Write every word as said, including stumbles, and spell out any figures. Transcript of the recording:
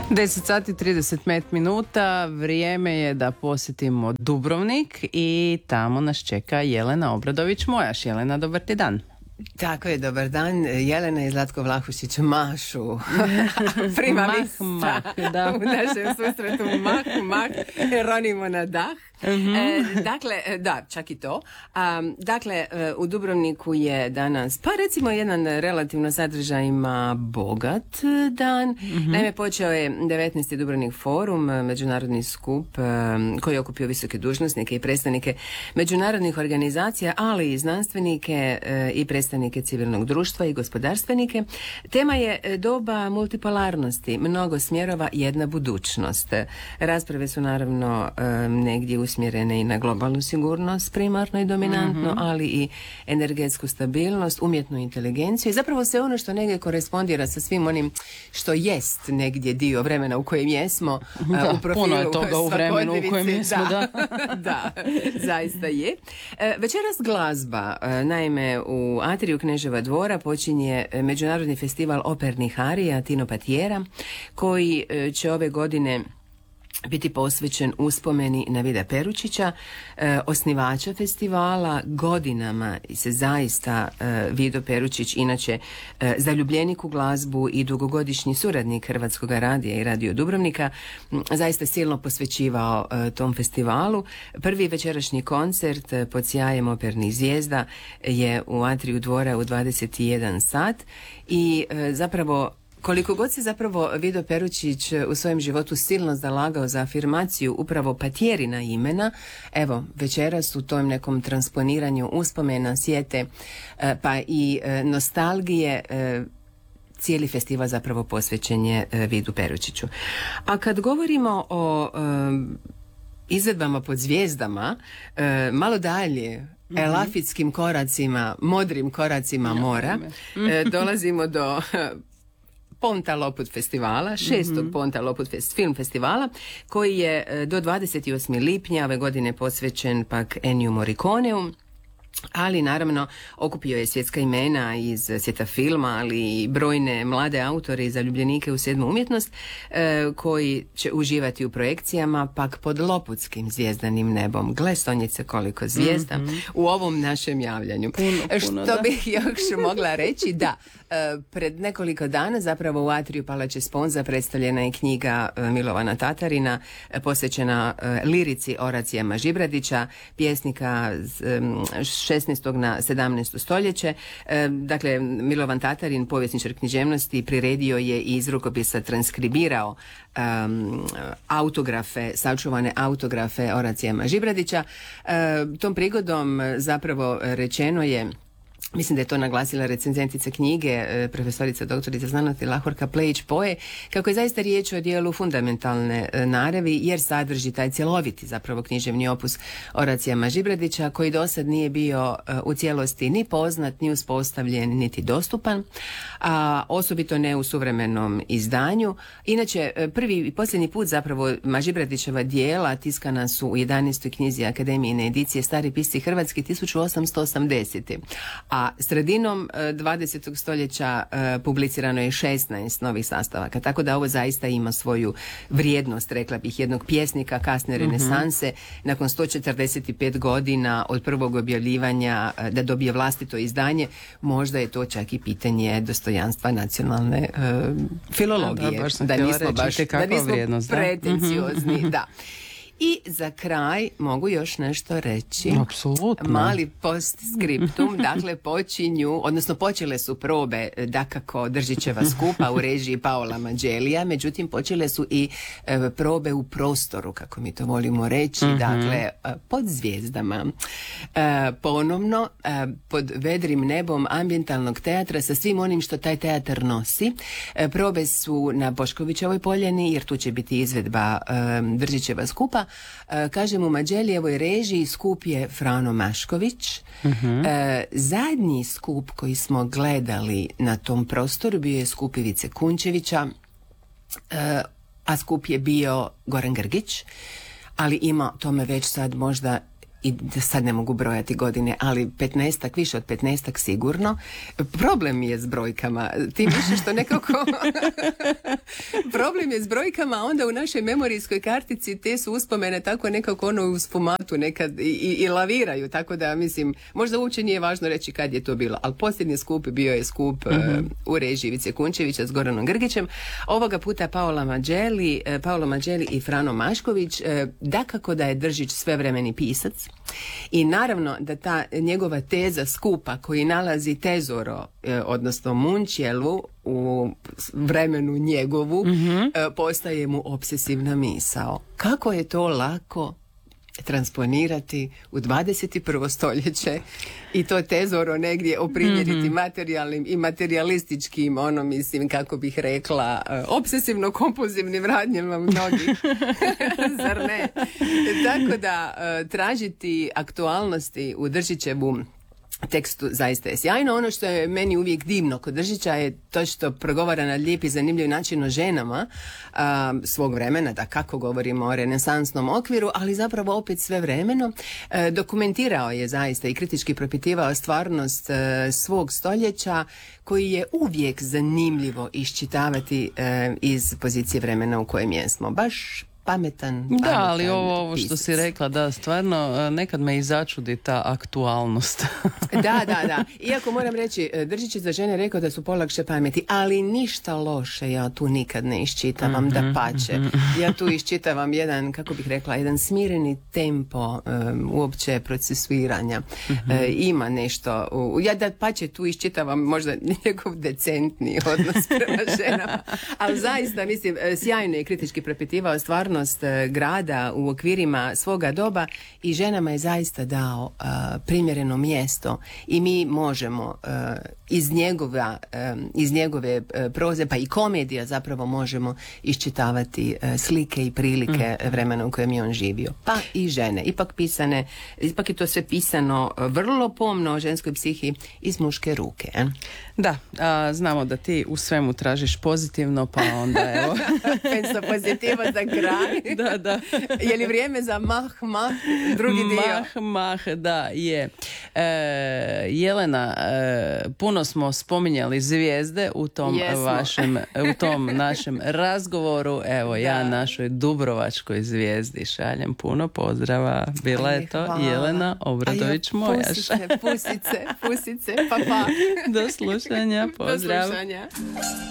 deset sati trideset pet minuta, vrijeme je da posjetimo Dubrovnik i tamo nas čeka Jelena Obradović-Mojaš. Jelena, dobar ti dan. Tako je, dobar dan. Jelena i Zlatko Vlahušić mašu prima mah, mah, da. u našem susretu mah, mah, ronimo na dah. Mm-hmm. E, dakle, da, čak i to. Um, dakle, u Dubrovniku je danas, pa recimo jedan relativno sadržajima bogat dan. Mm-hmm. Naime, počeo je devetnaesti Dubrovnik forum, međunarodni skup um, koji je okupio visoke dužnosnike i predstavnike međunarodnih organizacija, ali i znanstvenike uh, i predstavnike civilnog društva i gospodarstvenike. Tema je doba multipolarnosti, mnogo smjerova, jedna budućnost. Rasprave su naravno um, negdje usmjerene i na globalnu sigurnost, primarno i dominantno, mm-hmm. ali i energetsku stabilnost, umjetnu inteligenciju i zapravo sve ono što negdje korespondira sa svim onim što jest negdje dio vremena u kojem jesmo. Da, u profilu puno je toga u vremenu u kojem jesmo, da. Da, da, zaista je. Večeras glazba, naime u atriju Kneževa dvora počinje Međunarodni festival opernih arija Tino Patiera, koji će ove godine biti posvećen uspomeni na Vida Peručića, e, osnivača festivala. Godinama se zaista e, Vido Peručić, inače e, zaljubljenik u glazbu i dugogodišnji suradnik Hrvatskog radija i Radio Dubrovnika, m, zaista silno posvećivao e, tom festivalu. Prvi večerašnji koncert e, pod sjajem opernih zvijezda je u atriju dvora u dvadeset jedan sat i e, zapravo koliko god se zapravo Vido Peručić u svojem životu silno zalagao za afirmaciju upravo Patjerina imena, evo večeras u tom nekom transponiranju uspomena, sjete pa i nostalgije, cijeli festival zapravo posvećen je Vidu Peručiću. A kad govorimo o um, izvedbama pod zvijezdama, um, malo dalje, mm-hmm. elafitskim koracima, modrim koracima mora, mm-hmm. dolazimo do Ponta Lopud festivala, šestog mm-hmm. Ponta Lopud fest, film festivala, koji je do dvadeset osmog lipnja ove godine posvećen pak Enniju Morriconeu. Ali naravno okupio je svjetska imena iz svijeta filma, ali i brojne mlade autore i zaljubljenike u sedmu umjetnost e, koji će uživati u projekcijama pak pod lopudskim zvjezdanim nebom. Gle Sonjice koliko zvijezda mm-hmm. u ovom našem javljanju. Puno, puno, Što da. bih još mogla reći da e, pred nekoliko dana zapravo u atriju Palače Sponza predstavljena je knjiga e, Milovana Tatarina e, posvećena e, lirici Oracijama Žibradića, pjesnika e, šesnaestog na sedamnaesto stoljeće. E, dakle, Milovan Tatarin, povjesničar književnosti, priredio je i iz rukopisa transkribirao um, autografe, sačuvane autografe Oracijama Žibradića. E, tom prigodom zapravo rečeno je, mislim da je to naglasila recenzentica knjige, profesorica doktorica znanosti Lahorka Plejić-Poje, kako je zaista riječ o dijelu fundamentalne naravi, jer sadrži taj cjeloviti zapravo književni opus Oracijama Žibradića, koji do sad nije bio u cijelosti ni poznat, ni uspostavljen, niti dostupan, a osobito ne u suvremenom izdanju. Inače, prvi i posljednji put zapravo Žibradićeva dijela tiskana su u jedanaestoj knjizi Akademijine edicije Stari pisci hrvatski tisuću osamsto osamdesete. A sredinom dvadesetog stoljeća e, publicirano je šesnaest novih sastavaka, tako da ovo zaista ima svoju vrijednost, rekla bih, jednog pjesnika kasne renesanse, mm-hmm. nakon sto četrdeset pet godina od prvog objavljivanja e, da dobije vlastito izdanje. Možda je to čak i pitanje dostojanstva nacionalne e, filologije, da, baš da nismo baš da nismo vrijednost, pretenciozni, mm-hmm. da. I za kraj mogu još nešto reći. Apsolutno. Mali postscriptum, dakle počinju, odnosno počele su probe dakako Držićeva skupa u režiji Paola Mađelija, međutim počele su i e, probe u prostoru, kako mi to volimo reći, mm-hmm. dakle pod zvijezdama. E, ponovno e, pod vedrim nebom ambientalnog teatra sa svim onim što taj teatar nosi. E, probe su na Boškovićevoj poljani, jer tu će biti izvedba e, Držićeva skupa. E, kažem, u Mađelijevoj režiji skup je Frano Mašković. Uh-huh. E, zadnji skup koji smo gledali na tom prostoru bio je skup Ivice Kunčevića, e, a skup je bio Goran Grgić, ali ima tome već sad možda i sad ne mogu brojati godine, ali petnaestak, više od petnaestak sigurno. Problem je s brojkama, tim više što nekako problem je s brojkama, a onda u našoj memorijskoj kartici te su uspomene tako nekako ono u spomatu nekad i, i, i laviraju, tako da mislim, možda uopće nije važno reći kad je to bilo, ali posljednji skup bio je skup mm-hmm. uh, u režiji Ivice Kunčevića s Goranom Grgićem, ovoga puta Paola Mađeli, uh, Paolo Mađeli i Frano Mašković, uh, dakako da je Držić svevremeni pisac i naravno da ta njegova teza skupa koji nalazi Tezoro, eh, odnosno Munčjelu u vremenu njegovu, mm-hmm. eh, postaje mu obsesivna misao. Kako je to lako transponirati u dvadeset prvo stoljeće i to Tezoro negdje oprimjeriti mm-hmm. materijalnim i materijalističkim, ono mislim, kako bih rekla, obsesivno-kompulzivnim radnjama mnogih. Zar ne? Tako da tražiti aktualnosti u Držićevu tekstu zaista je sjajno. Ono što je meni uvijek divno kod Držića je to što progovara na lijep i zanimljiv način o ženama a, svog vremena, da kako govorimo o renesansnom okviru, ali zapravo opet sve vremeno. E, dokumentirao je zaista i kritički propitivao stvarnost e, svog stoljeća, koji je uvijek zanimljivo iščitavati e, iz pozicije vremena u kojem jesmo. Baš pametan, pametan Da, ali ovo, ovo što pisac. si rekla, da, stvarno nekad me i začudi ta aktualnost. Da, da, da. Iako moram reći, Držić je za žene rekao da su polakše pameti, ali ništa loše ja tu nikad ne iščitavam, mm-hmm, da pače. Mm-hmm. Ja tu iščitavam jedan, kako bih rekla, jedan smireni tempo um, uopće procesuiranja. Mm-hmm. E, ima nešto, u, ja da pače tu iščitavam možda njegov decentni odnos prema ženama, ali zaista, mislim, sjajno je kritički propitivao stvarno grada u okvirima svoga doba i ženama je zaista dao uh, primjereno mjesto i mi možemo uh, iz njegova, um, iz njegove uh, proze, pa i komedija zapravo možemo iščitavati uh, slike i prilike mm. vremena u kojem je on živio. Pa i žene, ipak pisane, ipak je to sve pisano vrlo pomno o ženskoj psihi iz muške ruke. Eh? Da, a, znamo da ti u svemu tražiš pozitivno, pa onda evo. Penso pozitivo za kraj. Da, da. Je li vrijeme za mah, mah, drugi dio? Mah, mah, da, je. E, Jelena, e, puno smo spominjali zvijezde u tom Jesmo. vašem, u tom našem razgovoru. Evo, da. ja našoj dubrovačkoj zvijezdi šaljem puno pozdrava. Bila je to Hvala. Jelena Obradović-Mojaš. Pusice, pusice, pusice, pa pa. Do slušanja, pozdrav. Do slušanja.